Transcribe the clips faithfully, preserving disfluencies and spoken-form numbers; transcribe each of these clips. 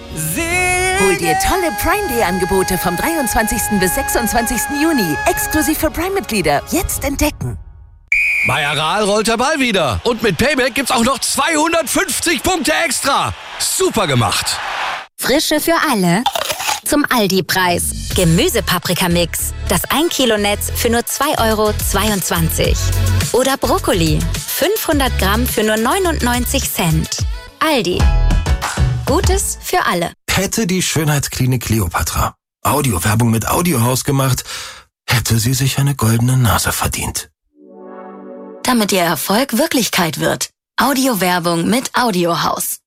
Hol dir tolle Prime Day Angebote vom dreiundzwanzigsten bis sechsundzwanzigsten Juni. Exklusiv für Prime-Mitglieder. Jetzt entdecken. Bei Aral rollt der Ball wieder. Und mit Payback gibt's auch noch zweihundertfünfzig Punkte extra. Super gemacht. Frische für alle. Zum Aldi-Preis. Gemüsepaprikamix. Das ein Kilo Netz für nur zwei Euro zweiundzwanzig. Oder Brokkoli. fünfhundert Gramm für nur neunundneunzig Cent. Aldi. Gutes für alle. Hätte die Schönheitsklinik Kleopatra Audiowerbung mit Audiohaus gemacht, hätte sie sich eine goldene Nase verdient. Damit ihr Erfolg Wirklichkeit wird. Audiowerbung mit Audiohaus.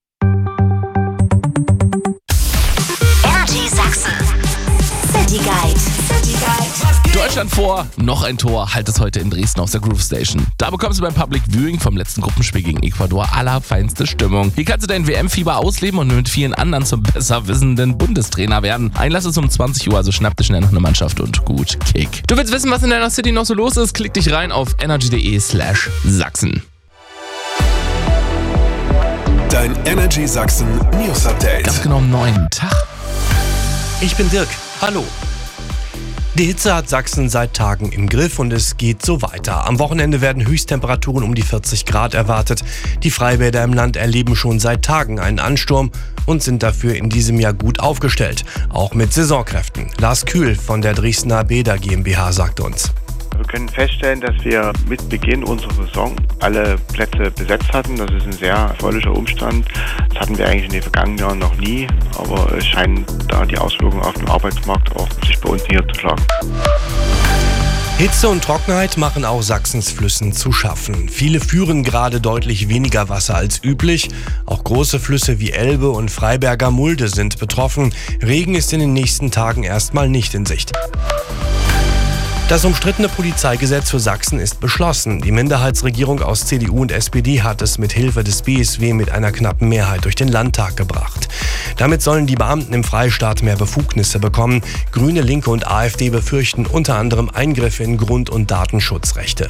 Energy Sachsen. City Guide. City Guide. Deutschland vor, noch ein Tor, halt es heute in Dresden auf der Groove Station. Da bekommst du beim Public Viewing vom letzten Gruppenspiel gegen Ecuador allerfeinste Stimmung. Hier kannst du dein W M-Fieber ausleben und mit vielen anderen zum besser wissenden Bundestrainer werden. Einlass ist um zwanzig Uhr, also schnapp dir schnell noch eine Mannschaft und gut Kick. Du willst wissen, was in deiner City noch so los ist? Klick dich rein auf energy.de slash Sachsen. Dein Energy Sachsen News Update. Ganz genau um neun. Tag. Ich bin Dirk. Hallo. Die Hitze hat Sachsen seit Tagen im Griff und es geht so weiter. Am Wochenende werden Höchsttemperaturen um die vierzig Grad erwartet. Die Freibäder im Land erleben schon seit Tagen einen Ansturm und sind dafür in diesem Jahr gut aufgestellt. Auch mit Saisonkräften. Lars Kühl von der Dresdner Bäder GmbH sagt uns. Wir können feststellen, dass wir mit Beginn unserer Saison alle Plätze besetzt hatten. Das ist ein sehr erfreulicher Umstand. Das hatten wir eigentlich in den vergangenen Jahren noch nie. Aber es scheinen da die Auswirkungen auf den Arbeitsmarkt auch sich bei uns niederzuschlagen. Hitze und Trockenheit machen auch Sachsens Flüssen zu schaffen. Viele führen gerade deutlich weniger Wasser als üblich. Auch große Flüsse wie Elbe und Freiberger Mulde sind betroffen. Regen ist in den nächsten Tagen erstmal nicht in Sicht. Das umstrittene Polizeigesetz für Sachsen ist beschlossen. Die Minderheitsregierung aus C D U und S P D hat es mit Hilfe des B S W mit einer knappen Mehrheit durch den Landtag gebracht. Damit sollen die Beamten im Freistaat mehr Befugnisse bekommen. Grüne, Linke und AfD befürchten unter anderem Eingriffe in Grund- und Datenschutzrechte.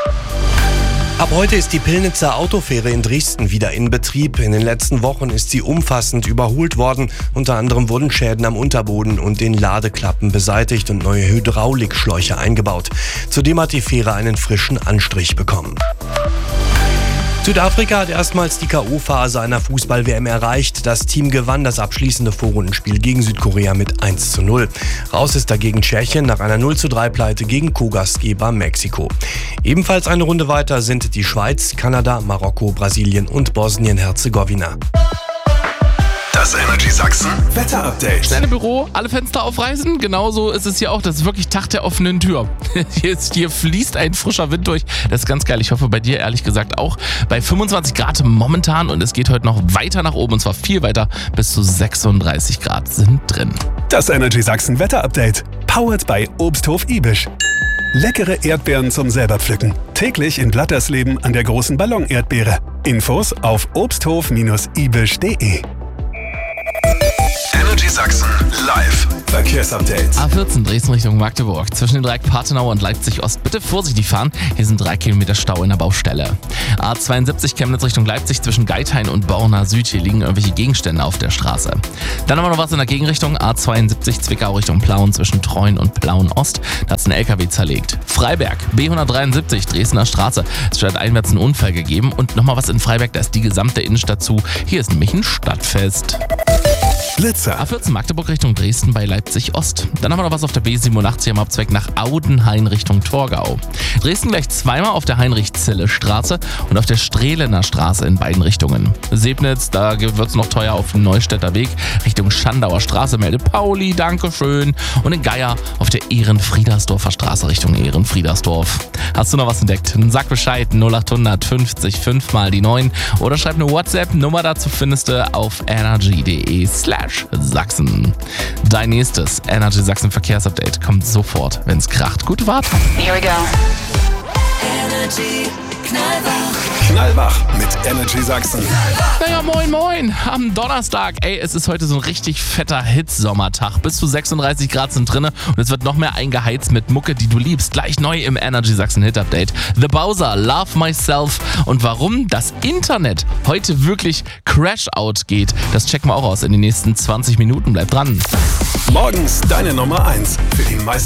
Ab heute ist die Pillnitzer Autofähre in Dresden wieder in Betrieb. In den letzten Wochen ist sie umfassend überholt worden. Unter anderem wurden Schäden am Unterboden und den Ladeklappen beseitigt und neue Hydraulikschläuche eingebaut. Zudem hat die Fähre einen frischen Anstrich bekommen. Südafrika hat erstmals die K O-Phase einer Fußball-W M erreicht. Das Team gewann das abschließende Vorrundenspiel gegen Südkorea mit eins zu null. Raus ist dagegen Tschechien nach einer null zu drei Pleite gegen Co-Gastgeber Mexiko. Ebenfalls eine Runde weiter sind die Schweiz, Kanada, Marokko, Brasilien und Bosnien-Herzegowina. Das Energy Sachsen Wetter Update. Schnelle Büro, alle Fenster aufreißen. Genauso ist es hier auch. Das ist wirklich Tag der offenen Tür. Hier, ist, hier fließt ein frischer Wind durch. Das ist ganz geil. Ich hoffe bei dir ehrlich gesagt auch. Bei fünfundzwanzig Grad momentan und es geht heute noch weiter nach oben und zwar viel weiter. Bis zu sechsunddreißig Grad sind drin. Das Energy Sachsen Wetter Update. Powered by Obsthof Ibisch. Leckere Erdbeeren zum selber pflücken. Täglich in Blattersleben an der großen Ballon-Erdbeere. Infos auf obsthof Bindestrich ibisch punkt de. Energy Sachsen live Verkehrsupdate. A vierzehn Dresden Richtung Magdeburg. Zwischen den Dreieck Partenau und Leipzig Ost bitte vorsichtig fahren. Hier sind drei Kilometer Stau in der Baustelle. A zweiundsiebzig Chemnitz Richtung Leipzig zwischen Geithain und Borna Süd. Hier liegen irgendwelche Gegenstände auf der Straße. Dann haben wir noch was in der Gegenrichtung. A zweiundsiebzig Zwickau Richtung Plauen zwischen Treuen und Plauen Ost. Da hat es ein L K W zerlegt. Freiberg B hundertdreiundsiebzig Dresdner Straße. Es scheint einwärts einen Unfall gegeben. Und nochmal was in Freiberg. Da ist die gesamte Innenstadt zu. Hier ist nämlich ein Stadtfest. Blitzer. A vierzehn Magdeburg Richtung Dresden bei Leipzig Ost. Dann haben wir noch was auf der B siebenundachtzig am Abzweig nach Audenhain Richtung Torgau. Dresden gleich zweimal auf der Heinrich-Zille-Straße und auf der Strehlener Straße in beiden Richtungen. Sebnitz, da wird es noch teuer auf dem Neustädter Weg Richtung Schandauer Straße, meldet Pauli, Dankeschön. Und in Geier auf der Ehrenfriedersdorfer Straße Richtung Ehrenfriedersdorf. Hast du noch was entdeckt? Sag Bescheid, null achthundert fünfzig fünf mal die neun oder schreib eine WhatsApp-Nummer dazu findest du auf energy.de slash Sachsen. Dein nächstes Energy Sachsen Verkehrsupdate kommt sofort, wenn's kracht. Gute Fahrt. Here we go. Energy Knallwach. Knallwach mit Energy Sachsen. Naja, moin moin am Donnerstag. Ey, es ist heute so ein richtig fetter Hitsommertag. Bis zu sechsunddreißig Grad sind drinne und es wird noch mehr eingeheizt mit Mucke, die du liebst. Gleich neu im Energy Sachsen Hit Update. The Bowser, Love Myself und warum das Internet heute wirklich Crash-Out geht, das checken wir auch aus in den nächsten zwanzig Minuten. Bleibt dran. Morgens deine Nummer eins für die meisten